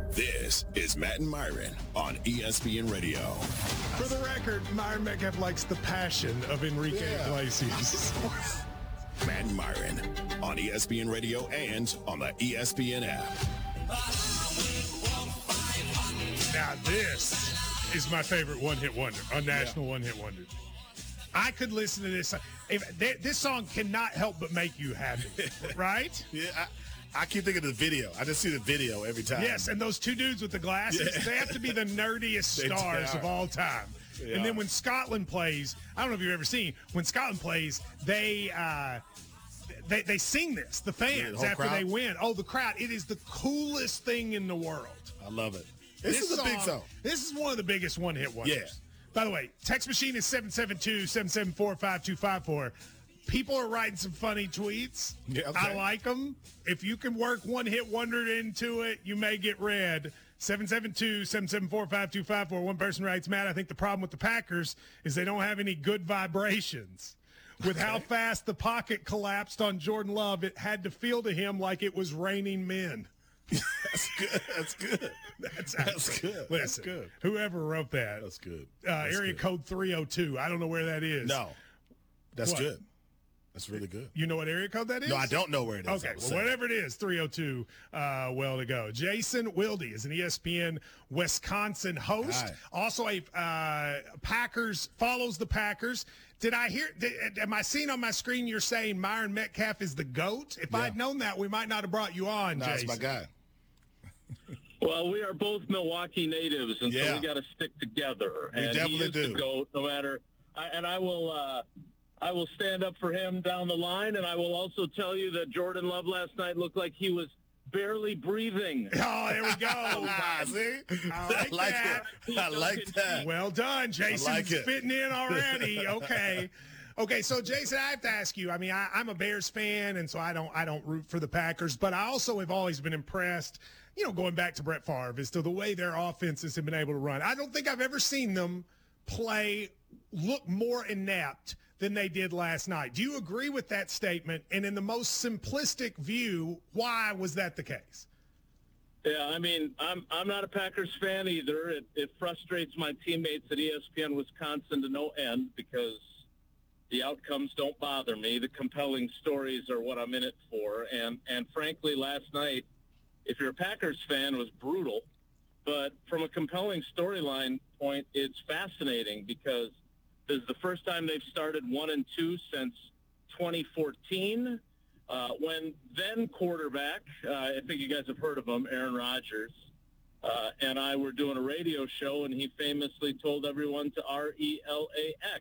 This is Matt and Myron on ESPN Radio. For the record, Myron Metcalf likes the passion of Enrique Iglesias. Matt and Myron on ESPN Radio and on the ESPN app. Now this is my favorite one-hit wonder, a national one-hit wonder. I could listen to this. This song cannot help but make you happy, right? Yeah, I keep thinking of the video. I just see the video every time. Yes, and those two dudes with the glasses, they have to be the nerdiest stars of all time. And then when Scotland plays, I don't know if you've ever seen, when Scotland plays, they sing this, the fans, after crowd? they win. Oh, the crowd. It is the coolest thing in the world. I love it. This is a big song. This is one of the biggest one-hit wonders. Yeah. By the way, text machine is 772-774-5254. People are writing some funny tweets. Yeah, okay. I like them. If you can work one-hit wonder into it, you may get read. 772-774-5254. One person writes, Matt, I think the problem with the Packers is they don't have any good vibrations. With how fast the pocket collapsed on Jordan Love, it had to feel to him like it was raining men. That's good. That's good. That's good. Listen, That's good. Whoever wrote that. That's good. Area code 302. I don't know where that is. No. That's What? good. That's really good. You know what area code that is? No, I don't know where it is. Okay, well, whatever it is, 302, well to go. Jason Wilde is an ESPN Wisconsin host. Hi. Also a Packers, follows the Packers. Did I hear, am I seeing on my screen you're saying Myron Metcalf is the GOAT? If I'd known that, we might not have brought you on, Jason. That's my guy. Well, we are both Milwaukee natives, and so Yeah. we got to stick together. We and definitely he is do. the GOAT, no matter. I will stand up for him down the line, and I will also tell you that Jordan Love last night looked like he was barely breathing. Oh, there we go. See? I like that. I like that. Well done, Jason. like it. Fitting in already. Okay. Okay, so Jason, I have to ask you. I mean, I'm a Bears fan, and so I don't root for the Packers, but I also have always been impressed, going back to Brett Favre, as to the way their offenses have been able to run. I don't think I've ever seen them look more inept than they did last night. Do you agree with that statement? And in the most simplistic view, why was that the case? Yeah, I mean, I'm not a Packers fan either. It frustrates my teammates at ESPN Wisconsin to no end because the outcomes don't bother me. The compelling stories are what I'm in it for. And frankly, last night, if you're a Packers fan, it was brutal. But from a compelling storyline point, it's fascinating because this is the first time they've started 1-2 since 2014, when then quarterback, I think you guys have heard of him, Aaron Rodgers, and I were doing a radio show, and he famously told everyone to RELAX.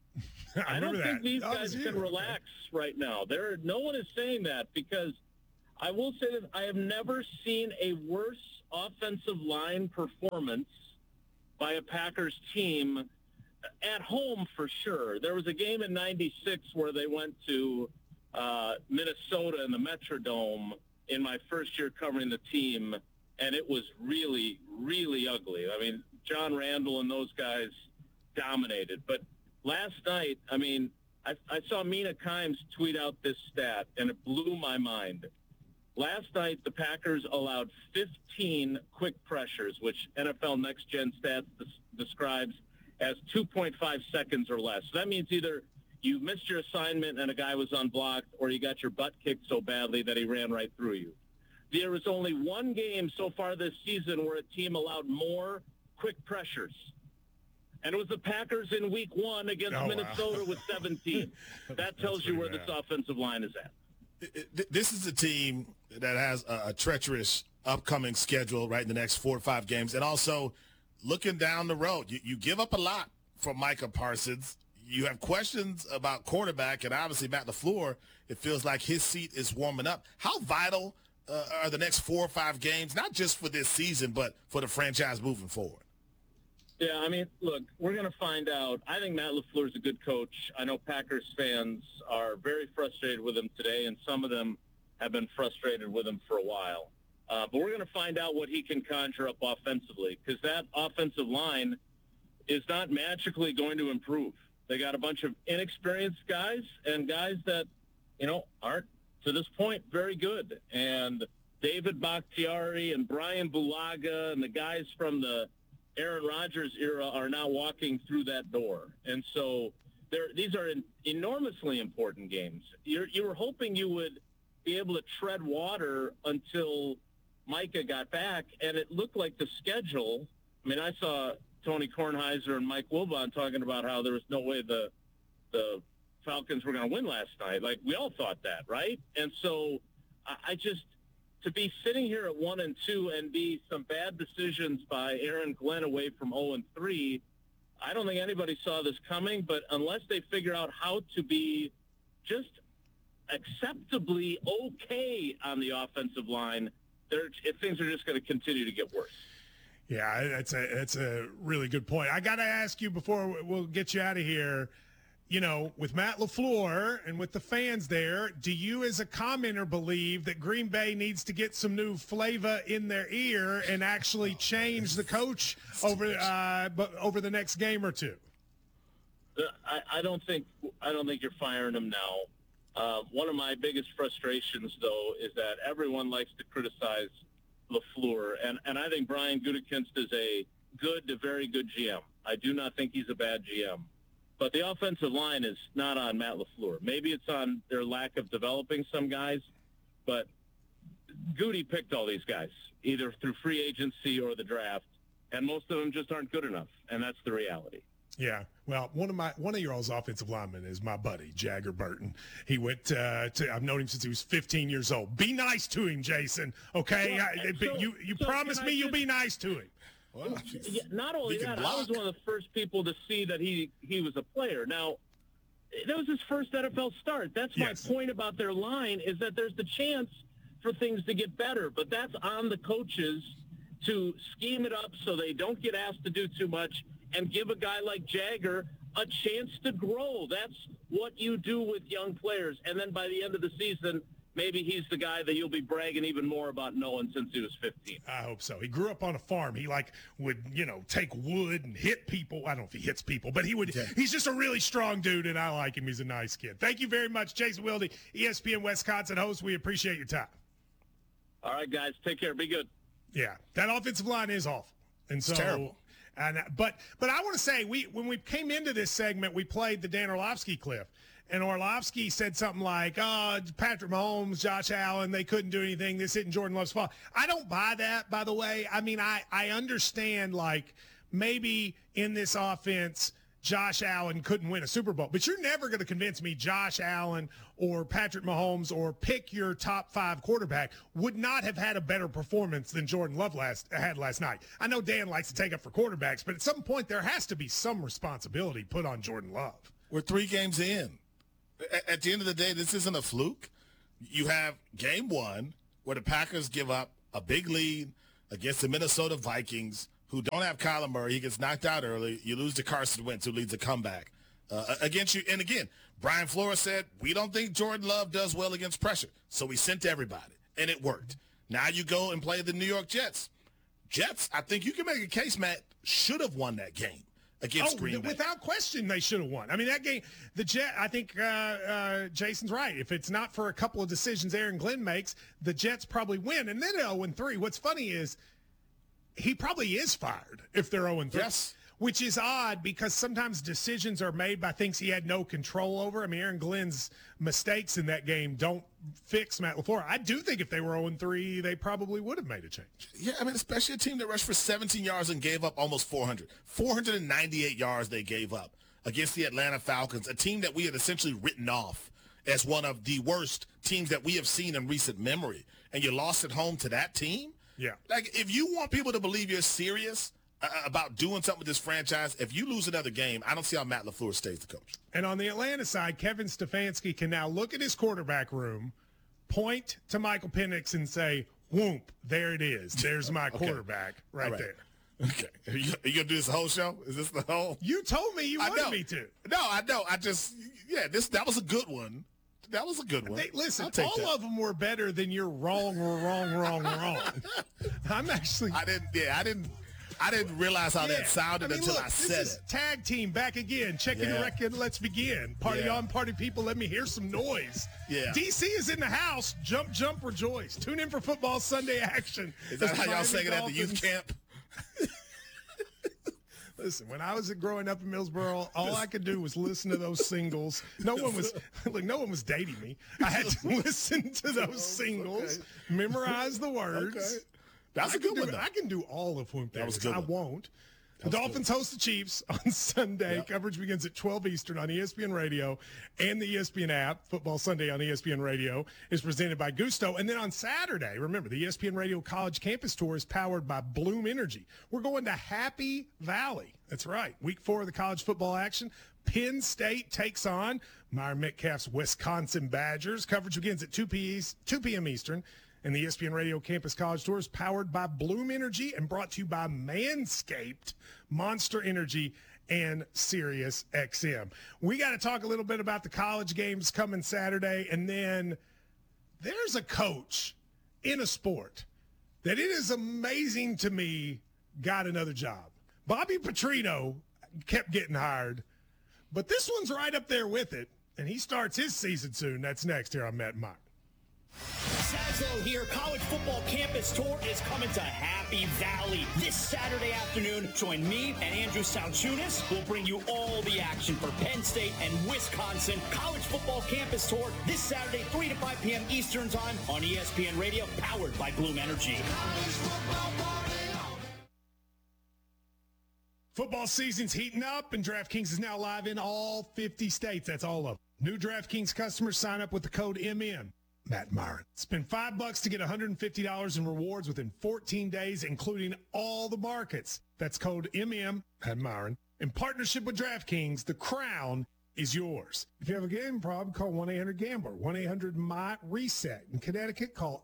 I don't think these guys can relax right now. No one is saying that because I will say that I have never seen a worse offensive line performance by a Packers team at home for sure. There was a game in '96 where they went to Minnesota in the Metrodome in my first year covering the team, and it was really, really ugly. I mean, John Randall and those guys dominated. But last night, I mean, I saw Mina Kimes tweet out this stat, and it blew my mind. Last night, the Packers allowed 15 quick pressures, which NFL Next Gen Stats describes as 2.5 seconds or less. So that means either you missed your assignment and a guy was unblocked, or you got your butt kicked so badly that he ran right through you. There was only one game so far this season where a team allowed more quick pressures. And it was the Packers in week 1 against Minnesota with 17. That tells you where this offensive line is at. This is a team that has a treacherous upcoming schedule right in the next 4 or 5 games. And also, looking down the road, you give up a lot from Micah Parsons. You have questions about quarterback, and obviously Matt LaFleur, it feels like his seat is warming up. How vital are the next 4 or 5 games, not just for this season, but for the franchise moving forward? Yeah, I mean, look, we're going to find out. I think Matt LaFleur is a good coach. I know Packers fans are very frustrated with him today, and some of them have been frustrated with him for a while. But we're going to find out what he can conjure up offensively, because that offensive line is not magically going to improve. They got a bunch of inexperienced guys and guys that, aren't, to this point, very good. And David Bakhtiari and Brian Bulaga and the guys from the Aaron Rodgers era are now walking through that door. And so these are enormously important games. You were hoping you would be able to tread water until Micah got back, and it looked like the schedule. I mean, I saw Tony Kornheiser and Mike Wilbon talking about how there was no way the Falcons were going to win last night. Like, we all thought that, right? And so I just – to be sitting here at 1-2 and be some bad decisions by Aaron Glenn away from 0-3, I don't think anybody saw this coming. But unless they figure out how to be just acceptably okay on the offensive line, things are just going to continue to get worse. Yeah, that's a really good point. I got to ask you before we'll get you out of here. You know, with Matt LaFleur and with the fans there, do you as a commenter believe that Green Bay needs to get some new flavor in their ear and actually change the coach over the next game or two? I don't think you're firing him now. One of my biggest frustrations, though, is that everyone likes to criticize LaFleur, and I think Brian Gutekunst is a good to very good GM. I do not think he's a bad GM. But the offensive line is not on Matt LaFleur. Maybe it's on their lack of developing some guys, but Goody picked all these guys, either through free agency or the draft, and most of them just aren't good enough, and that's the reality. Yeah, well, one of your all's offensive linemen is my buddy Jagger Burton. He went I've known him since he was 15 years old. Be nice to him, Jason. Okay, you promised me you'll be nice to him. Well, not only that, I was one of the first people to see that he was a player. Now, that was his first NFL start. That's my point about their line, is that there's the chance for things to get better. But that's on the coaches to scheme it up so they don't get asked to do too much and give a guy like Jagger a chance to grow. That's what you do with young players. And then by the end of the season, maybe he's the guy that you'll be bragging even more about knowing since he was 15. I hope so. He grew up on a farm. He would, take wood and hit people. I don't know if he hits people, but he's just a really strong dude, and I like him. He's a nice kid. Thank you very much, Jason Wilde, ESPN Wisconsin host. We appreciate your time. All right, guys. Take care. Be good. Yeah, that offensive line is awful. And so, it's terrible. But I want to say, when we came into this segment, we played the Dan Orlovsky clip. And Orlovsky said something like, Patrick Mahomes, Josh Allen, they couldn't do anything. This isn't Jordan Love's fault. I don't buy that, by the way. I mean, I understand, maybe in this offense, Josh Allen couldn't win a Super Bowl. But you're never going to convince me Josh Allen or Patrick Mahomes or pick your top 5 quarterback would not have had a better performance than Jordan Love had last night. I know Dan likes to take up for quarterbacks, but at some point there has to be some responsibility put on Jordan Love. We're 3 games in. At the end of the day, this isn't a fluke. You have game 1 where the Packers give up a big lead against the Minnesota Vikings, who don't have Kyler Murray. He gets knocked out early. You lose to Carson Wentz, who leads a comeback against you. And again, Brian Flores said, we don't think Jordan Love does well against pressure. So we sent everybody, and it worked. Now you go and play the New York Jets. Jets, I think you can make a case, Matt, should have won that game against Green Bay. Without question, they should have won. I mean, that game, I think Jason's right. If it's not for a couple of decisions Aaron Glenn makes, the Jets probably win. And then 0-3. What's funny is he probably is fired if they're 0-3. Yes. Which is odd because sometimes decisions are made by things he had no control over. I mean, Aaron Glenn's mistakes in that game don't fix Matt LaFleur. I do think if they were 0-3, they probably would have made a change. Yeah, I mean, especially a team that rushed for 17 yards and gave up almost 400. 498 yards they gave up against the Atlanta Falcons, a team that we had essentially written off as one of the worst teams that we have seen in recent memory. And you lost at home to that team? Yeah. If you want people to believe you're serious about doing something with this franchise, if you lose another game, I don't see how Matt LaFleur stays the coach. And on the Atlanta side, Kevin Stefanski can now look at his quarterback room, point to Michael Penix and say, whoomp, there it is. There's my quarterback right there. Okay. Are you going to do this whole show? Is this the whole? You told me you wanted me to. No, I know. That was a good one. That was a good one. Listen, all of them were better than your wrong. I'm actually. I didn't. I didn't realize how that sounded until look, I said this is it. Tag team back again. Checking the record. Let's begin. Party on, party people. Let me hear some noise. Yeah. DC is in the house. Jump, jump, rejoice. Tune in for football Sunday action. Is that As how the y'all Miami sing it at the youth Dolphins- camp? Listen, when I was growing up in Millsboro, all I could do was listen to those singles. No one was dating me. I had to listen to those singles, memorize the words. Okay. That's a good one, though. I can do all of Whoop That was a Days. good I one. won't. The Dolphins host the Chiefs on Sunday. Yep. Coverage begins at 12 Eastern on ESPN Radio and the ESPN app. Football Sunday on ESPN Radio is presented by Gusto. And then on Saturday, remember, the ESPN Radio College Campus Tour is powered by Bloom Energy. We're going to Happy Valley. That's right. Week 4 of the college football action. Penn State takes on Myron Metcalf's Wisconsin Badgers. Coverage begins at 2 p.m. Eastern. And the ESPN Radio Campus College Tour is powered by Bloom Energy and brought to you by Manscaped, Monster Energy, and Sirius XM. We got to talk a little bit about the college games coming Saturday. And then there's a coach in a sport that it is amazing to me got another job. Bobby Petrino kept getting hired, but this one's right up there with it. And he starts his season soon. That's next here on Matt and Mike. Sazlo here. College Football Campus Tour is coming to Happy Valley this Saturday afternoon. Join me and Andrew Salchunas. We'll bring you all the action for Penn State and Wisconsin. College Football Campus Tour this Saturday, 3 to 5 p.m. Eastern Time on ESPN Radio, powered by Bloom Energy. Football season's heating up, and DraftKings is now live in all 50 states. That's all of them. New DraftKings customers sign up with the code MM. Matt Myron. Spend $5 to get $150 in rewards within 14 days, including all the markets. That's code MM, Matt Myron. In partnership with DraftKings, the crown is yours. If you have a gambling problem, call 1-800-GAMBLER, 1-800-MY-RESET. In Connecticut, call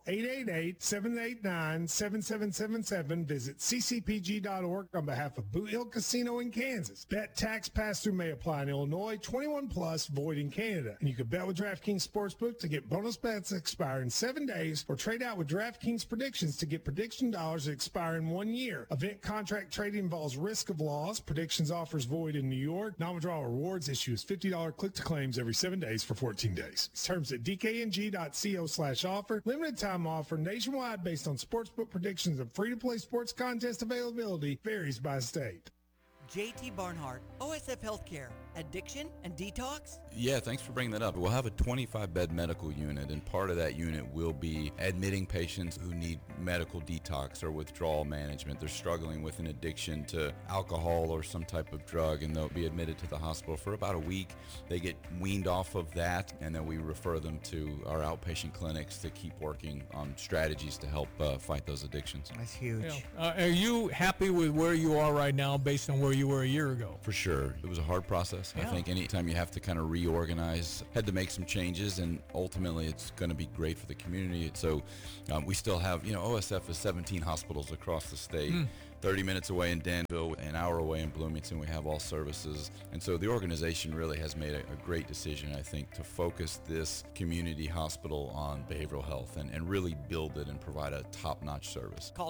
888-789-7777. Visit ccpg.org on behalf of Boot Hill Casino in Kansas. Bet tax pass-through may apply in Illinois, 21 plus, void in Canada. And you can bet with DraftKings Sportsbook to get bonus bets that expire in 7 days, or trade out with DraftKings Predictions to get prediction dollars that expire in 1 year. Event contract trading involves risk of loss. Predictions offers void in New York. Non-withdrawal rewards issue is $50 click-to-claims every 7 days for 14 days. Terms at dkng.co/offer. Limited time offer nationwide based on sportsbook predictions and free-to-play sports contest availability varies by state. JT Barnhart, OSF Healthcare, addiction and detox? Yeah, thanks for bringing that up. We'll have a 25-bed medical unit, and part of that unit will be admitting patients who need medical detox or withdrawal management. They're struggling with an addiction to alcohol or some type of drug, and they'll be admitted to the hospital for about a week. They get weaned off of that, and then we refer them to our outpatient clinics to keep working on strategies to help fight those addictions. That's huge. Yeah. Are you happy with where you are right now based on where you were a year ago? For sure. It was a hard process. Yeah. I think anytime you have to kind of reorganize, had to make some changes, and ultimately it's going to be great for the community. So we still have, OSF is 17 hospitals across the state. 30 minutes away in Danville, an hour away in Bloomington, we have all services. And so the organization really has made a great decision, I think, to focus this community hospital on behavioral health and really build it and provide a top-notch service. Call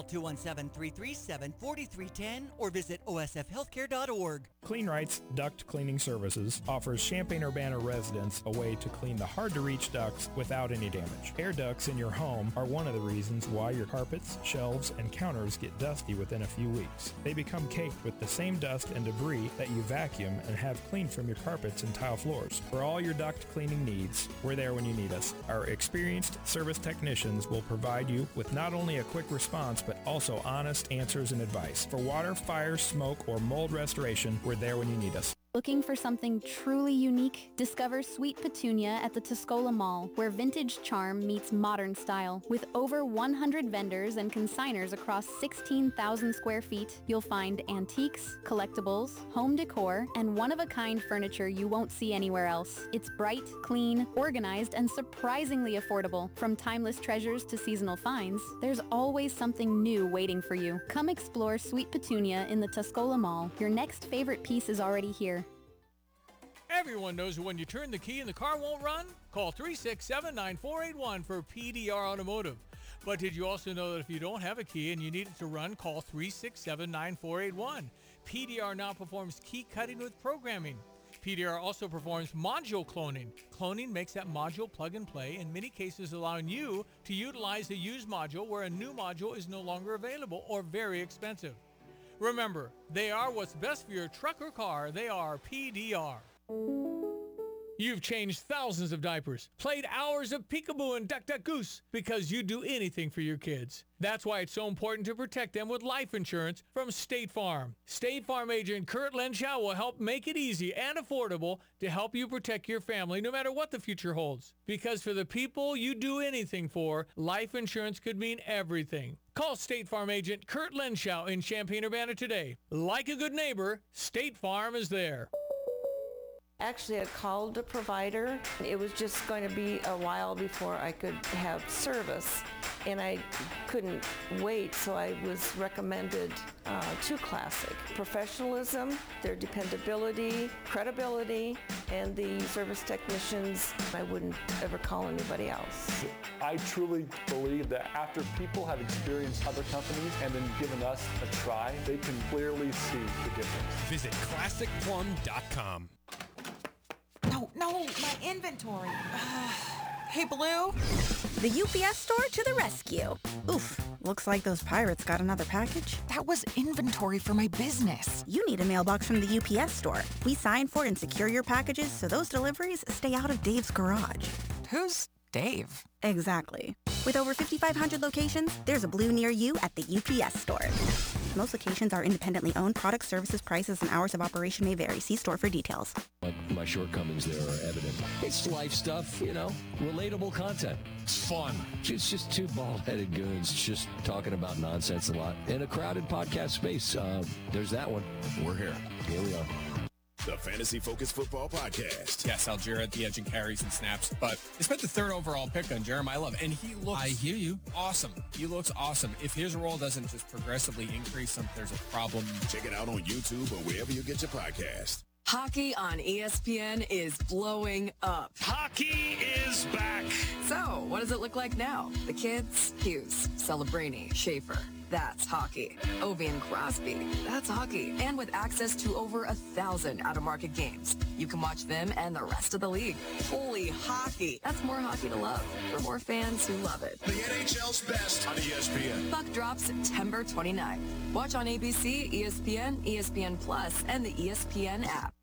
217-337-4310 or visit osfhealthcare.org. Clean Rights Duct Cleaning Services offers Champaign-Urbana residents a way to clean the hard-to-reach ducts without any damage. Air ducts in your home are one of the reasons why your carpets, shelves, and counters get dusty within a few weeks. They become caked with the same dust and debris that you vacuum and have cleaned from your carpets and tile floors. For all your duct cleaning needs, we're there when you need us. Our experienced service technicians will provide you with not only a quick response, but also honest answers and advice. For water, fire, smoke, or mold restoration, we're there when you need us. Looking for something truly unique? Discover Sweet Petunia at the Tuscola Mall, where vintage charm meets modern style. With over 100 vendors and consigners across 16,000 square feet, you'll find antiques, collectibles, home decor, and one-of-a-kind furniture you won't see anywhere else. It's bright, clean, organized, and surprisingly affordable. From timeless treasures to seasonal finds, there's always something new waiting for you. Come explore Sweet Petunia in the Tuscola Mall. Your next favorite piece is already here. Everyone knows that when you turn the key and the car won't run, call 367-9481 for PDR Automotive. But did you also know that if you don't have a key and you need it to run, call 367-9481. PDR now performs key cutting with programming. PDR also performs module cloning. Cloning makes that module plug and play, in many cases allowing you to utilize a used module where a new module is no longer available or very expensive. Remember, they are what's best for your truck or car. They are PDR. You've changed thousands of diapers, played hours of peekaboo and duck, duck, goose because you do anything for your kids. That's why it's so important to protect them with life insurance from State Farm. State Farm agent Kurt Lenschow will help make it easy and affordable to help you protect your family no matter what the future holds. Because for the people you do anything for, life insurance could mean everything. Call State Farm agent Kurt Lenschow in Champaign-Urbana today. Like a good neighbor, State Farm is there. Actually, I called a provider. It was just going to be a while before I could have service, and I couldn't wait, so I was recommended to Classic. Professionalism, their dependability, credibility, and the service technicians, I wouldn't ever call anybody else. I truly believe that after people have experienced other companies and then given us a try, they can clearly see the difference. Visit ClassicPlum.com. No, my inventory. Hey, Blue. The UPS store to the rescue. Oof, looks like those pirates got another package. That was inventory for my business. You need a mailbox from the UPS store. We sign for and secure your packages so those deliveries stay out of Dave's garage. Who's Dave? Exactly. With over 5,500 locations, there's a Blue near you at the UPS store. Most locations are independently owned. Products, services, prices, and hours of operation may vary. See store for details. My shortcomings there are evident. It's life stuff, relatable content. It's fun. It's just two bald-headed goons just talking about nonsense a lot. In a crowded podcast space, there's that one. We're here. Here we are. The Fantasy Focus Football Podcast. Yes, Algier at the edge and carries and snaps. But they spent the third overall pick on Jeremiah Love, and he looks... I hear you. Awesome. He looks awesome. If his role doesn't just progressively increase, there's a problem. Check it out on YouTube or wherever you get your podcast. Hockey on ESPN is blowing up. Hockey is back. So, what does it look like now? The kids? Hughes, Celebrini, Schaefer. That's hockey. Ovi and Crosby. That's hockey. And with access to over 1,000 out-of-market games, you can watch them and the rest of the league. Holy hockey. That's more hockey to love for more fans who love it. The NHL's best on ESPN. Puck drops September 29th. Watch on ABC, ESPN, ESPN Plus, and the ESPN app.